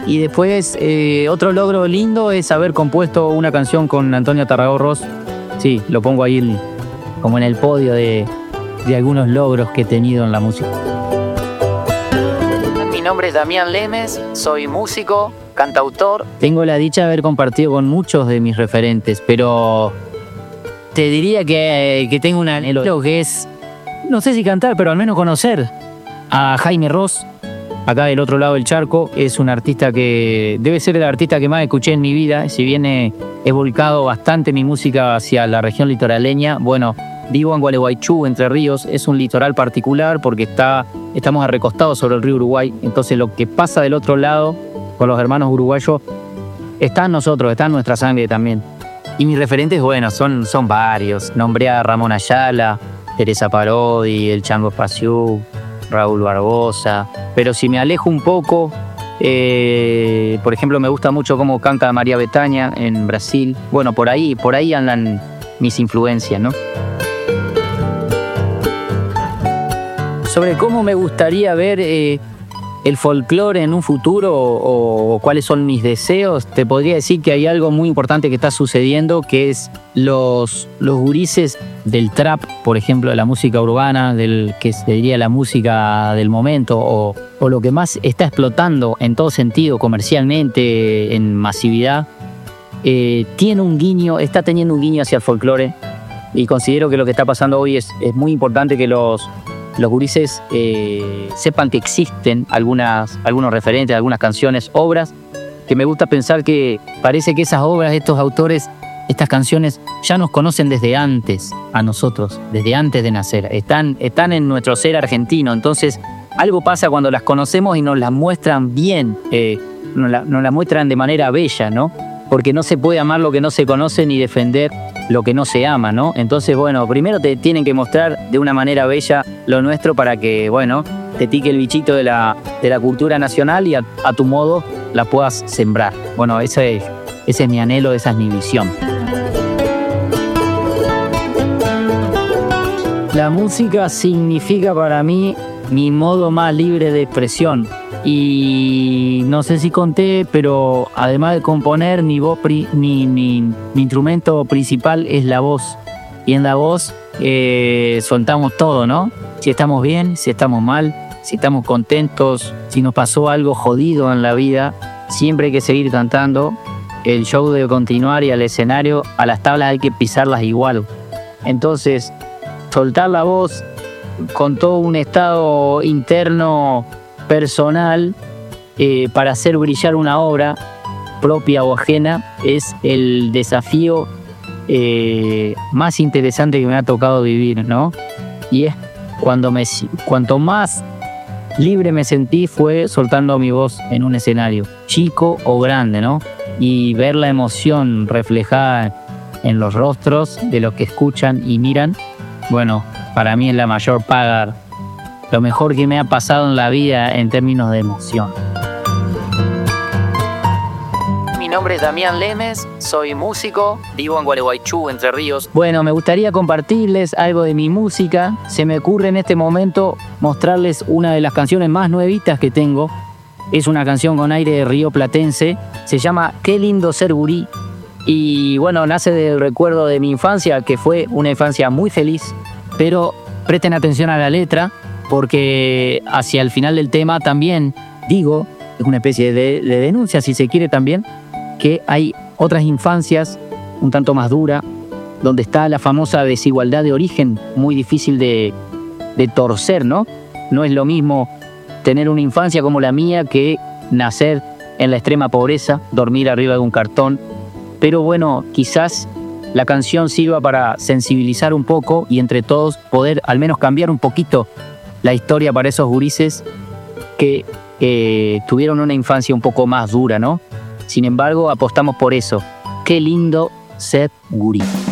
Y después, otro logro lindo es haber compuesto una canción con Antonio Tarragó-Ross. Sí, lo pongo ahí como en el podio de algunos logros que he tenido en la música. Mi nombre es Damián Lemes, soy músico, cantautor. Tengo la dicha de haber compartido con muchos de mis referentes, pero te diría que tengo un anhelo que es, no sé si cantar, pero al menos conocer a Jaime Ross, acá del otro lado del charco. Es un artista que debe ser el artista que más escuché en mi vida. Si bien he volcado bastante mi música hacia la región litoraleña, bueno, vivo en Gualeguaychú, Entre Ríos. Es un litoral particular porque estamos recostados sobre el río Uruguay. Entonces lo que pasa del otro lado con los hermanos uruguayos está en nosotros, está en nuestra sangre también. Y mis referentes, bueno, son varios. Nombré a Ramón Ayala, Teresa Parodi, el Chango Espaciú, Raúl Barbosa. Pero si me alejo un poco, por ejemplo, me gusta mucho cómo canta María Bethânia en Brasil. Bueno, por ahí andan mis influencias, ¿no? Sobre cómo me gustaría ver el folclore en un futuro o cuáles son mis deseos, te podría decir que hay algo muy importante que está sucediendo, que es los gurises del trap, por ejemplo, de la música urbana, del que se diría la música del momento, o lo que más está explotando en todo sentido, comercialmente, en masividad, está teniendo un guiño hacia el folclore, y considero que lo que está pasando hoy es muy importante que los gurises sepan que existen algunos referentes, algunas canciones, obras, que me gusta pensar que parece que esas obras, estos autores, estas canciones ya nos conocen desde antes a nosotros, desde antes de nacer. Están en nuestro ser argentino. Entonces, algo pasa cuando las conocemos y nos las muestran bien, nos las muestran de manera bella, ¿no? Porque no se puede amar lo que no se conoce ni defender lo que no se ama, ¿no? Entonces, bueno, primero te tienen que mostrar de una manera bella lo nuestro para que, bueno, te tique el bichito de la cultura nacional y a tu modo la puedas sembrar. Bueno, ese es mi anhelo, esa es mi visión. La música significa para mí mi modo más libre de expresión. Y no sé si conté, pero además de componer, mi instrumento principal es la voz. Y en la voz soltamos todo, ¿no? Si estamos bien, si estamos mal, si estamos contentos, si nos pasó algo jodido en la vida, siempre hay que seguir cantando. El show debe continuar y al escenario, a las tablas hay que pisarlas igual. Entonces, soltar la voz con todo un estado interno personal para hacer brillar una obra propia o ajena es el desafío más interesante que me ha tocado vivir, ¿no? Y es cuanto más libre me sentí fue soltando mi voz en un escenario, chico o grande, ¿no? Y ver la emoción reflejada en los rostros de los que escuchan y miran, bueno, para mí es la mayor paga, lo mejor que me ha pasado en la vida en términos de emoción. Mi nombre es Damián Lemes, soy músico, vivo en Gualeguaychú, Entre Ríos. Bueno, me gustaría compartirles algo de mi música. Se me ocurre en este momento mostrarles una de las canciones más nuevitas que tengo. Es una canción con aire de río platense, se llama Qué lindo ser gurí. Y bueno, nace del recuerdo de mi infancia, que fue una infancia muy feliz, pero presten atención a la letra, porque hacia el final del tema también digo, es una especie de denuncia, si se quiere también, que hay otras infancias un tanto más duras, donde está la famosa desigualdad de origen, muy difícil de torcer, ¿no? No es lo mismo tener una infancia como la mía que nacer en la extrema pobreza, dormir arriba de un cartón. Pero bueno, quizás la canción sirva para sensibilizar un poco y entre todos poder al menos cambiar un poquito la historia para esos gurises que tuvieron una infancia un poco más dura, ¿no? Sin embargo, apostamos por eso. Qué lindo ser gurí.